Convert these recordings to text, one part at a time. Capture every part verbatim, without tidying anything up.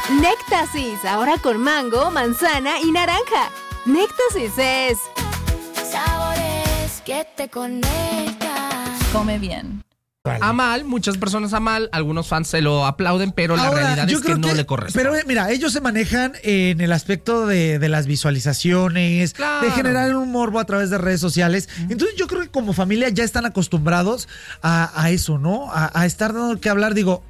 Néctasis, ahora con mango, manzana y naranja. Néctasis es... sabores que te conectan. Come bien. Vale. Amal, muchas personas amal, algunos fans se lo aplauden, pero la Ahora, realidad yo es que creo no que, le corresponde. Pero eh, mira, ellos se manejan en el aspecto de, de las visualizaciones, Claro. de generar un morbo a través de redes sociales. Uh-huh. Entonces yo creo que como familia ya están acostumbrados a, a eso, ¿no? A, a estar dando que hablar. Digo,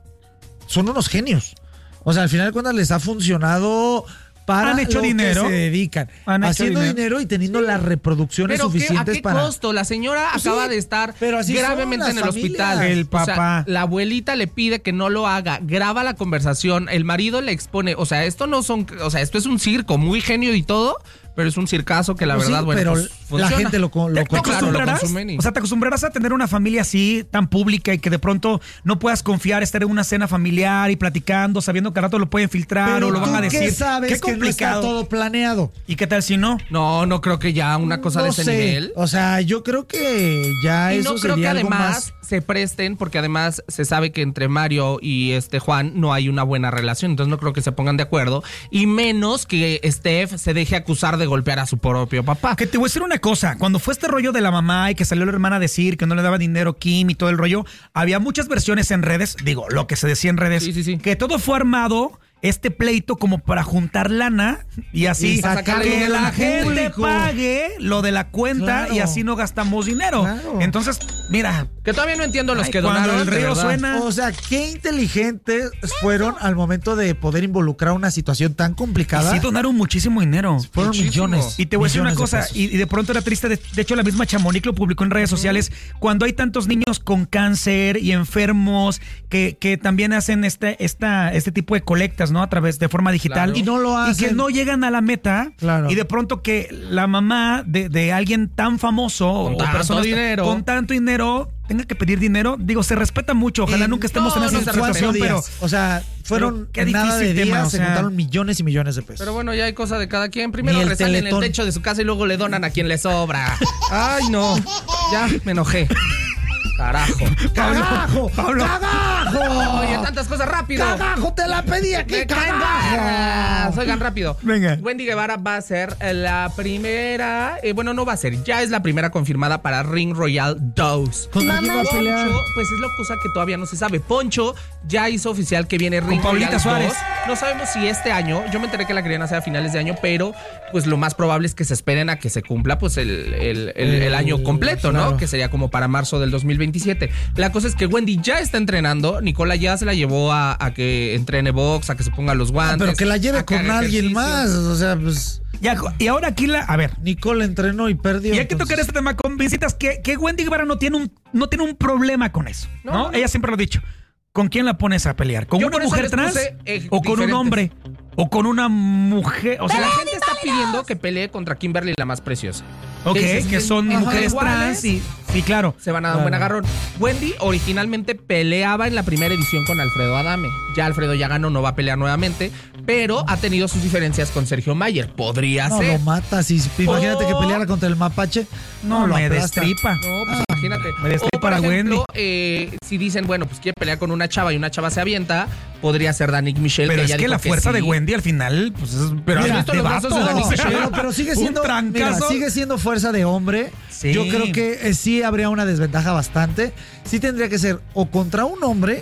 son unos genios. O sea, al final de cuentas les ha funcionado... para han hecho lo dinero. que se dedican, Han hecho haciendo dinero. dinero y teniendo las reproducciones ¿Pero suficientes qué, a qué para... costo? La señora Pues acaba sí, de estar pero así gravemente son en el las hospital. familias. El papá. O sea, la abuelita le pide que no lo haga, graba la conversación, el marido le expone. O sea, esto no son, o sea, esto es un circo, muy genio y todo, pero es un circazo que la Pues verdad, sí, bueno, pero pues, la funciona. gente lo, lo ¿Te, te claro, lo acostumbrarás? consumen y- O sea, te acostumbrarás a tener una familia así, tan pública, y que de pronto no puedas confiar, estar en una cena familiar y platicando, sabiendo que al rato lo pueden filtrar Pero o lo van ¿tú a decir. ¿qué sabes Qué que no está complicado. todo planeado? ¿Y qué tal si no? No, no creo que ya una cosa de No ese sé. nivel. O sea, yo creo que ya Y eso no creo sería que algo además más. se presten, porque además se sabe que entre Mario y este Juan no hay una buena relación, entonces no creo que se pongan de acuerdo, y menos que Steph se deje acusar de golpear a su propio papá. Que te voy a decir una cosa, cuando fue este rollo de la mamá y que salió la hermana a decir que no le daba dinero Kim y todo el rollo, había muchas versiones en redes, digo, lo que se decía en redes, Sí, sí, sí. que todo fue armado, este pleito como para juntar lana y así Y sacarle que dinero la al gente público. pague lo de la cuenta Claro. y así no gastamos dinero. Claro. Entonces, mira, Que todavía no entiendo los ay, que cuando donaron. el de río verdad. suena. O sea, qué inteligentes fueron al momento de poder involucrar una situación tan Y complicada. sí donaron muchísimo dinero. Fueron Muchísimo. millones. Y te voy a decir una millones de cosa, pesos. y, y de pronto era triste, de, de hecho la misma Chamonix lo publicó en redes sociales, cuando hay tantos niños con cáncer y enfermos que, que también hacen este, esta, este tipo de colectas, ¿no? A través de forma digital. Claro. Y no lo Y que hacen. no llegan a la meta. Claro. Y de pronto que la mamá de, de alguien tan famoso Con o tanto personas dinero. con tanto dinero tenga que pedir dinero. Digo, se respeta mucho. Ojalá En- nunca estemos no, en no esa se respeta. situación, pero... días. O sea, fueron qué en nada de difícil días, tema, o se sea. juntaron millones y millones de pesos. Pero bueno, ya hay cosa de cada quien. Primero Ni el resalen el Teletón. techo de su casa y luego le donan a quien le sobra. Ay, no. Ya me enojé. Carajo. ¡Cagajo! Pablo. ¡Cagajo! Oye, tantas cosas rápido. ¡Cagajo! ¡Te la pedí aquí! Me caen ¡Cagajo! ganas. Oigan, rápido. Venga. Wendy Guevara va a ser la primera. Eh, bueno, no va a ser. Ya es la primera confirmada para Ring Royal dos. ¿Contra quién va a pelear? Poncho, pues es la cosa que todavía no se sabe. Poncho ya hizo oficial que viene Ring Paulita Royal Suárez. dos. No sabemos si este año. Yo me enteré que la querían hacer a finales de año, pero pues lo más probable es que se esperen a que se cumpla pues el, el, el, el año completo, ¿no? claro. Que sería como para marzo del dos mil veintisiete. La cosa es que Wendy ya está entrenando. Nicola ya se la llevó a, a que entrene box, a que se ponga los guantes. Pero que la lleve a que con haga alguien ejercicio. más. O sea, pues. Ya, y ahora aquí la... A ver, Nicole entrenó y perdió. y hay que entonces. tocar este tema con visitas que, que Wendy Guevara no tiene un no tiene un problema con eso, ¿no? No, no. Ella siempre lo ha dicho. ¿Con quién la pones a pelear? ¿Con Yo una por eso mujer les trans? puse, eh, ¿O con un diferentes. hombre? ¿O con una mujer? O O sea, sea, la gente está pidiendo que pelee contra Kimberly, la más preciosa. ok, ¿Qué dices? que son Ajá, mujeres iguales. trans y... Sí, claro. Se van a dar un buen agarrón. Wendy originalmente peleaba en la primera edición con Alfredo Adame. Ya Alfredo ya ganó, no va a pelear nuevamente, pero ha tenido sus diferencias con Sergio Mayer. Podría No, ser. lo matas. Y imagínate que Oh. peleara contra el mapache. No, lo me aplasta. destripa. No, pues imagínate. me destripa O, por la ejemplo, Wendy. eh, si dicen, bueno, pues quiere pelear con una chava y una chava se avienta, podría ser Danik Michelle. Pero que es ya que dijo la fuerza sí. de Wendy al final, pues es... Pero ¿has mira, visto los de brazos vato, de Dani o sea, Pero, pero sigue un siendo, mira, trancazo. sigue siendo fuerza de hombre. Sí. Yo creo que eh, sí habría una desventaja bastante. Sí tendría que ser o contra un hombre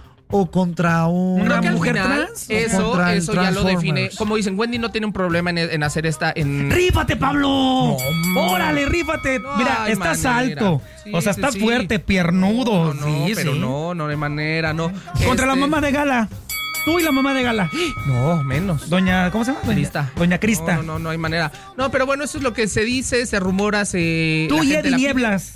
o contra un Una Creo que al mujer final, trans? Eso, Contra el eso ya lo define. Transformers. Como dicen, Wendy no tiene un problema en, en hacer esta. En, ¡Rífate, Pablo! No, órale, rífate. No Mira, hay estás manera. alto. Sí, o sea, sí, estás sí. fuerte, piernudo. No, no, sí, pero sí. no, no de manera, no. Contra la Este, mamá de Gala. Tú y la mamá de Gala. No, menos. Doña, ¿cómo se llama? Doña Crista. Doña Crista. No, no, no, no hay manera. No, pero bueno, eso es lo que se dice, se rumora, se. Tú la y gente Eddie la- Nieblas.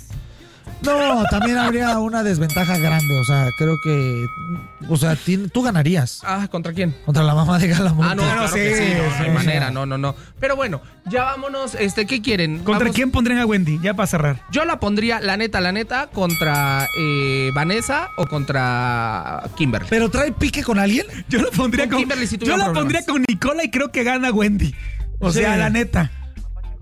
No, también habría una desventaja grande. O sea, creo que. O sea, ti- tú ganarías Ah, ¿contra quién? contra la mamá de Galamón. Ah, no, claro sí, que sí, no, no hay sí. manera, no, no, no. Pero bueno, ya vámonos, este, ¿qué quieren? ¿Contra Vamos- quién pondrían a Wendy? Ya para cerrar. Yo la pondría, la neta, la neta, contra eh, Vanessa o contra Kimberly. ¿Pero trae pique con alguien? Yo la pondría Con con, Kimberly sí yo tuvieron la problemas. pondría con Nicola y creo que gana Wendy. O Sí. sea, la neta.